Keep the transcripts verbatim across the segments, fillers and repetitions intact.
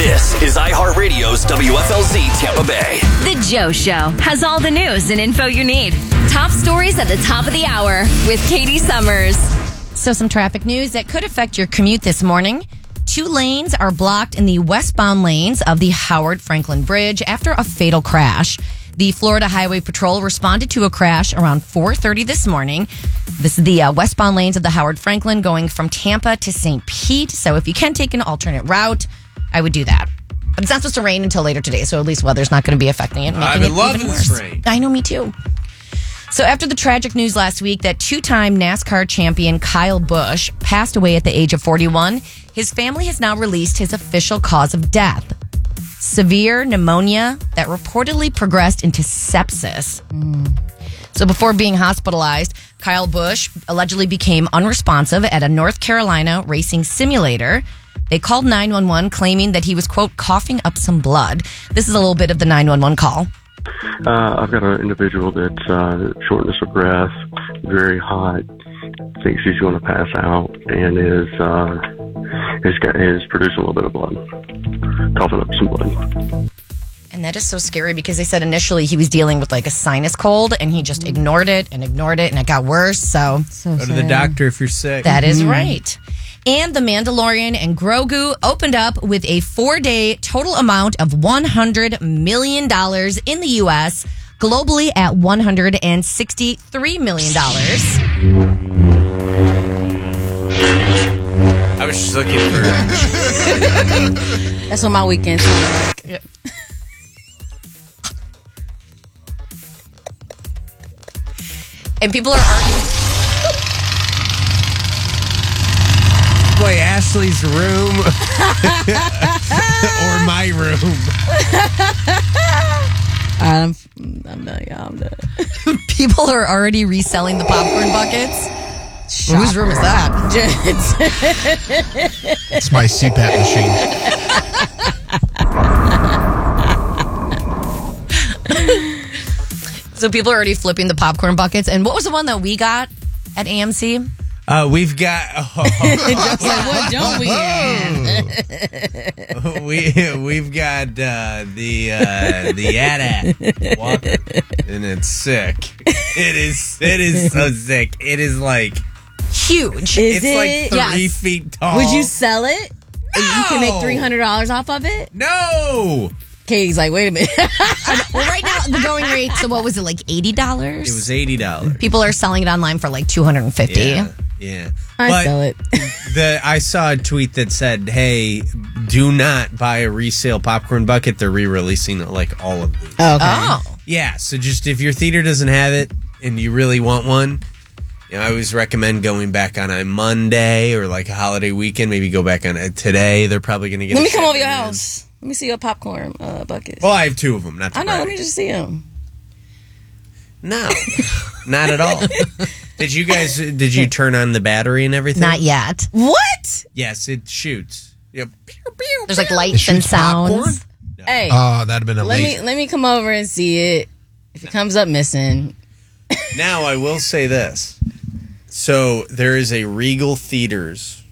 This is iHeartRadio's W F L Z Tampa Bay. The Joe Show has all the news and info you need. Top stories at the top of the hour with Katie Summers. So some traffic news that could affect your commute this morning. Two lanes are blocked in the westbound lanes of the Howard Franklin Bridge after a fatal crash. The Florida Highway Patrol responded to a crash around four thirty this morning. This is the uh, westbound lanes of the Howard Franklin going from Tampa to Saint Pete. So if you can take an alternate route, I would do that. But it's not supposed to rain until later today, so at least weather's not going to be affecting it. I've been loving this rain. I know, me too. So after the tragic news last week that two-time NASCAR champion Kyle Busch passed away at the age of forty-one, his family has now released his official cause of death. Severe pneumonia that reportedly progressed into sepsis. Mm. So before being hospitalized, Kyle Busch allegedly became unresponsive at a North Carolina racing simulator. They called nine one one claiming that he was, quote, coughing up some blood. This is a little bit of the nine one one call. Uh, I've got an individual that's uh, shortness of breath, very hot, thinks he's going to pass out, and is uh, is, got, is producing a little bit of blood, coughing up some blood. And that is so scary because they said initially he was dealing with like a sinus cold, and he just ignored it and ignored it, and it got worse. So, so go to the doctor if you're sick. That is right. And The Mandalorian and Grogu opened up with a four-day total amount of one hundred million dollars in the U S, globally at one hundred sixty-three million dollars. I was just looking for... That's what my weekends sound like. Yep. And people are arguing... Boy, Ashley's room or my room. I'm, I'm done, y'all. I'm done. People are already reselling the popcorn buckets. Well, whose room is that? It's my C PAP machine. So people are already flipping the popcorn buckets. And what was the one that we got at A M C? Uh, we've got. Oh, Just like, what don't we have? we we've got uh, the uh, the AT-AT Walker, and it's sick. It is it is so sick. It is like huge. it's Is it? like three Yes. feet tall. Would you sell it? No. You can make three hundred dollars off of it? No. Katie's like, wait a minute. Well, right now the going rate. So what was it, like eighty dollars? It was eighty dollars. People are selling it online for like two hundred and fifty. Yeah. Yeah. I but sell it. the I saw a tweet that said, "Hey, do not buy a resale popcorn bucket. They're re-releasing like all of these." Okay. Oh. Yeah, so just if your theater doesn't have it and you really want one, you know, I always recommend going back on a Monday or like a holiday weekend. Maybe go back on it today. They're probably going to get. Let a me come over your shipment in. house. Let me see your popcorn uh, buckets. Well, I have two of them. Not. To I know. brag. Let me just see them. No, not at all. Did you guys? Did you turn on the battery and everything? Not yet. What? Yes, it shoots. Yep. There's like lights and sounds. No. Hey, Oh, that'd have been let amazing. me let me come over and see it. If it comes up missing, Now, I will say this. So, there is a Regal Theaters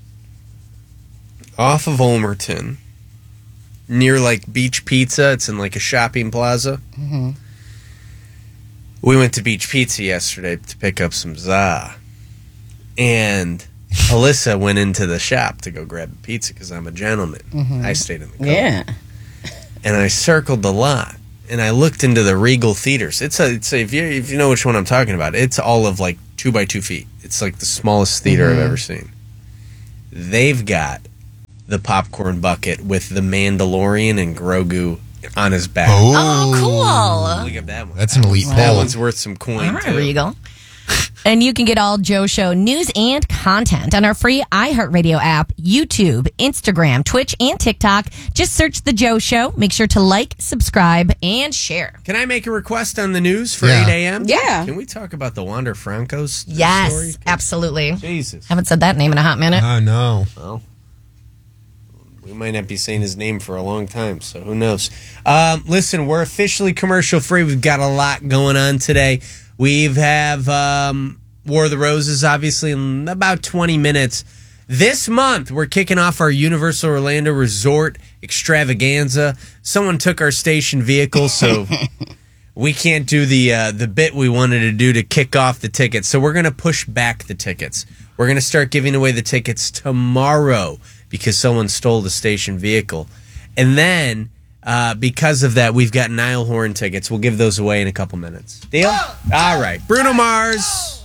off of Ulmerton near, like, Beach Pizza. It's in, like, a shopping plaza. Mm-hmm. We went to Beach Pizza yesterday to pick up some za. And Alyssa went into the shop to go grab a pizza because I'm a gentleman. Mm-hmm. I stayed in the car. yeah. And I circled the lot. And I looked into the Regal Theaters. It's a, it's a, if you if you know which one I'm talking about, it's all of like two by two feet. It's like the smallest theater Mm-hmm. I've ever seen. They've got the popcorn bucket with the Mandalorian and Grogu on his back. Oh, cool. Look at that one. That's an elite That pull. one's worth some coin All right, too. Regal. And you can get all Joe Show news and content on our free iHeartRadio app, YouTube, Instagram, Twitch, and TikTok. Just search The Joe Show. Make sure to like, subscribe, and share. Can I make a request on the news for Yeah. eight a.m.? Yeah. Can we talk about the Wander Franco's Yes, story? absolutely. Jesus. Haven't said that name in a hot minute. Oh, no. Well, we might not be saying his name for a long time, so who knows? Um, listen, we're officially commercial free. We've got a lot going on today. We have um, War of the Roses, obviously, in about twenty minutes. This month, we're kicking off our Universal Orlando Resort extravaganza. Someone took our station vehicle, so we can't do the uh, the bit we wanted to do to kick off the tickets. So we're going to push back the tickets. We're going to start giving away the tickets tomorrow because someone stole the station vehicle. And then, uh, because of that, we've got Niall Horan tickets. We'll give those away in a couple minutes. Deal? All right. Bruno Mars.